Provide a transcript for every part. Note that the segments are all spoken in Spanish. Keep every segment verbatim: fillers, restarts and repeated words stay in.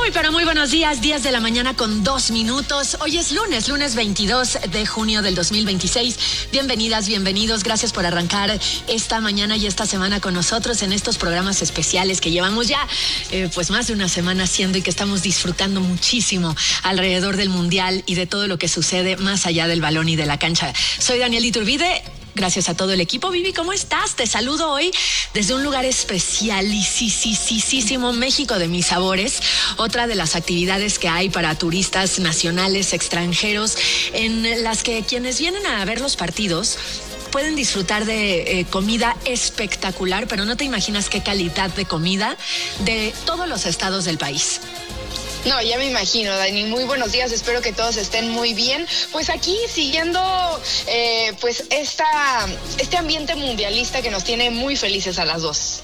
Muy, pero muy buenos días, diez de la mañana con dos minutos. Hoy es lunes, lunes veintidós de junio del dos mil veintiséis. Bienvenidas, bienvenidos. Gracias por arrancar esta mañana y esta semana con nosotros en estos programas especiales que llevamos ya eh, pues más de una semana haciendo y que estamos disfrutando muchísimo alrededor del Mundial y de todo lo que sucede más allá del balón y de la cancha. Soy Daniel Iturbide. Gracias a todo el equipo. Vivi, ¿cómo estás? Te saludo hoy desde un lugar especialísimo, México de mis sabores. Otra de las actividades que hay para turistas nacionales, extranjeros, en las que quienes vienen a ver los partidos pueden disfrutar de eh, comida espectacular, pero no te imaginas qué calidad de comida de todos los estados del país. No, ya me imagino, Dani. Muy buenos días, espero que todos estén muy bien. Pues aquí siguiendo eh, pues esta, este ambiente mundialista que nos tiene muy felices a las dos.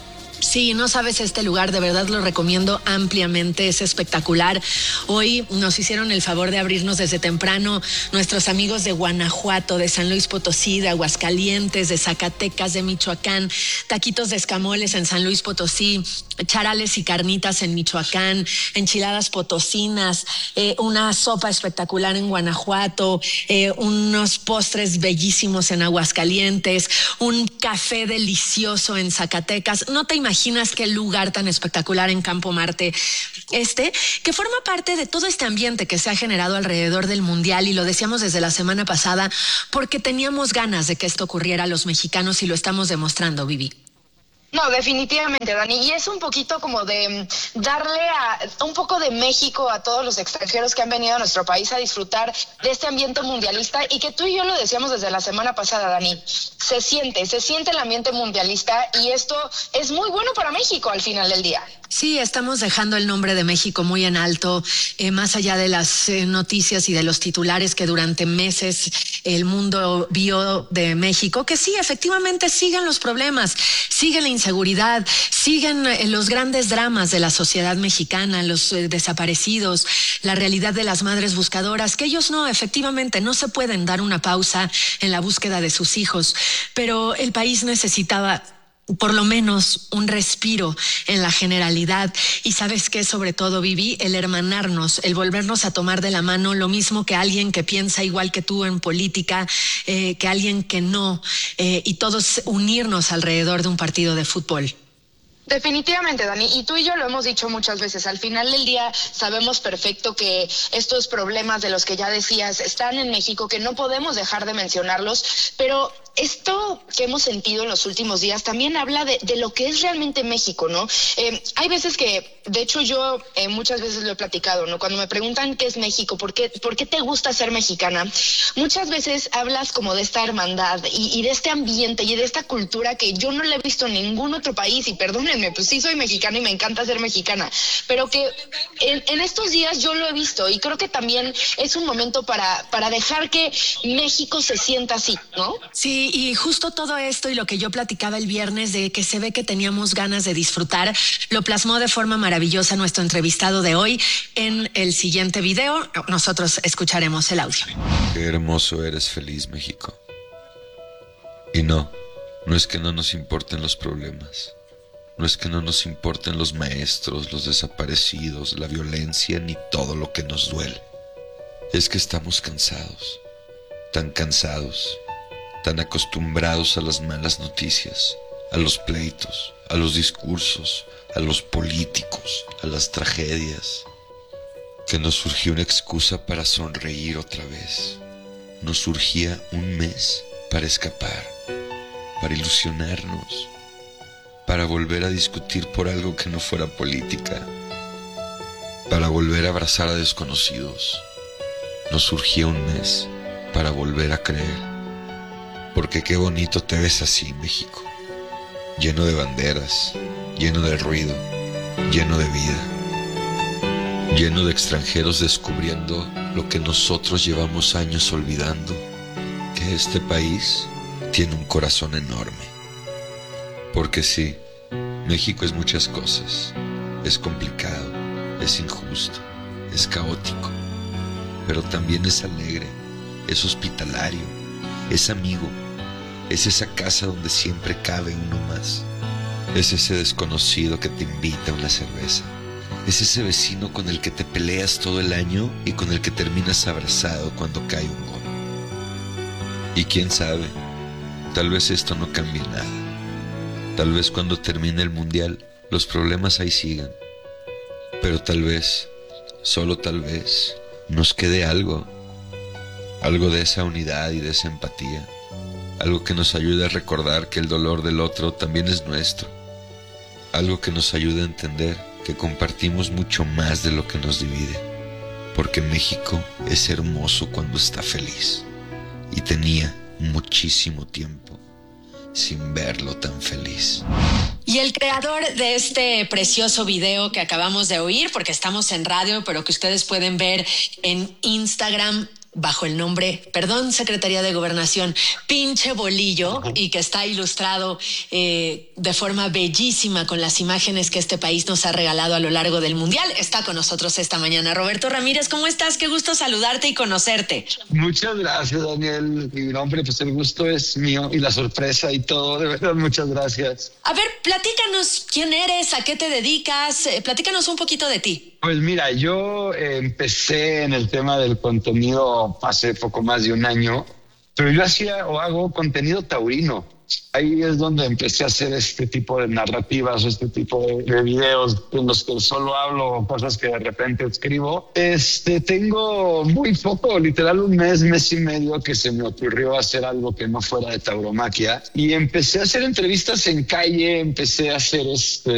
Sí, no sabes este lugar, de verdad lo recomiendo ampliamente, es espectacular. Hoy nos hicieron el favor de abrirnos desde temprano nuestros amigos de Guanajuato, de San Luis Potosí, de Aguascalientes, de Zacatecas, de Michoacán, taquitos de escamoles en San Luis Potosí, charales y carnitas en Michoacán, enchiladas potosinas, eh, una sopa espectacular en Guanajuato, eh, unos postres bellísimos en Aguascalientes, un café delicioso en Zacatecas. No te imaginas Imaginas qué lugar tan espectacular en Campo Marte este, que forma parte de todo este ambiente que se ha generado alrededor del Mundial, y lo decíamos desde la semana pasada porque teníamos ganas de que esto ocurriera a los mexicanos y lo estamos demostrando, Vivi. No, definitivamente, Dani, y es un poquito como de darle a un poco de México a todos los extranjeros que han venido a nuestro país a disfrutar de este ambiente mundialista, y que tú y yo lo decíamos desde la semana pasada, Dani, se siente, se siente el ambiente mundialista, y esto es muy bueno para México al final del día. Sí, estamos dejando el nombre de México muy en alto, eh, más allá de las eh, noticias y de los titulares que durante meses el mundo vio de México, que sí, efectivamente siguen los problemas, siguen la inseguridad, siguen eh, los grandes dramas de la sociedad mexicana, los eh, desaparecidos, la realidad de las madres buscadoras, que ellos no, efectivamente no se pueden dar una pausa en la búsqueda de sus hijos, pero el país necesitaba por lo menos un respiro en la generalidad. Y sabes qué, sobre todo, Vivi, el hermanarnos, el volvernos a tomar de la mano, lo mismo que alguien que piensa igual que tú en política, eh, que alguien que no, eh, y todos unirnos alrededor de un partido de fútbol. Definitivamente, Dani, y tú y yo lo hemos dicho muchas veces, al final del día sabemos perfecto que estos problemas de los que ya decías están en México, que no podemos dejar de mencionarlos, pero esto que hemos sentido en los últimos días también habla de, de lo que es realmente México, ¿no? Eh, hay veces que, de hecho yo eh, muchas veces lo he platicado, ¿no? Cuando me preguntan qué es México, ¿por qué, por qué te gusta ser mexicana? Muchas veces hablas como de esta hermandad y, y de este ambiente y de esta cultura que yo no la he visto en ningún otro país, y perdónenme, pues sí soy mexicana y me encanta ser mexicana, pero que en, en estos días yo lo he visto, y creo que también es un momento para, para dejar que México se sienta así, ¿no? Sí, y justo todo esto y lo que yo platicaba el viernes de que se ve que teníamos ganas de disfrutar, lo plasmó de forma maravillosa nuestro entrevistado de hoy en el siguiente video. Nosotros escucharemos el audio. Qué hermoso eres, feliz México. Y no, no es que no nos importen los problemas. No es que no nos importen los maestros, los desaparecidos, la violencia, ni todo lo que nos duele. Es que estamos cansados, tan cansados, tan acostumbrados a las malas noticias, a los pleitos, a los discursos, a los políticos, a las tragedias, que nos surgió una excusa para sonreír otra vez. Nos surgía un mes para escapar, para ilusionarnos, para volver a discutir por algo que no fuera política, para volver a abrazar a desconocidos. Nos surgía un mes para volver a creer. Porque qué bonito te ves así, México, lleno de banderas, lleno de ruido, lleno de vida, lleno de extranjeros descubriendo lo que nosotros llevamos años olvidando, que este país tiene un corazón enorme. Porque sí, México es muchas cosas, es complicado, es injusto, es caótico, pero también es alegre, es hospitalario, es amigo, es esa casa donde siempre cabe uno más, es ese desconocido que te invita a una cerveza, Es ese vecino con el que te peleas todo el año y con el que terminas abrazado cuando cae un gol. Y quién sabe, tal vez esto no cambie nada. Tal vez cuando termine el mundial, los problemas ahí sigan. Pero tal vez, solo tal vez, nos quede algo. Algo de esa unidad y de esa empatía. Algo que nos ayude a recordar que el dolor del otro también es nuestro. Algo que nos ayude a entender que compartimos mucho más de lo que nos divide. Porque México es hermoso cuando está feliz. Y tenía muchísimo tiempo sin verlo tan feliz. Y el creador de este precioso video que acabamos de oír, porque estamos en radio, pero que ustedes pueden ver en Instagram bajo el nombre, perdón, Secretaría de Gobernación, Pinche Bolillo, y que está ilustrado eh, de forma bellísima con las imágenes que este país nos ha regalado a lo largo del Mundial. Está con nosotros esta mañana. Roberto Ramírez, ¿cómo estás? Qué gusto saludarte y conocerte. Muchas gracias, Daniel. Y hombre, pues el gusto es mío y la sorpresa y todo. De verdad, muchas gracias. A ver, platícanos quién eres, a qué te dedicas, eh, platícanos un poquito de ti. Pues mira, yo eh, empecé en el tema del contenido hace poco más de un año, pero yo hacía o hago contenido taurino. Ahí es donde empecé a hacer este tipo de narrativas, este tipo de, de videos en los que solo hablo cosas que de repente escribo. Este, tengo muy poco, literal un mes, mes y medio que se me ocurrió hacer algo que no fuera de tauromaquia y empecé a hacer entrevistas en calle, empecé a hacer este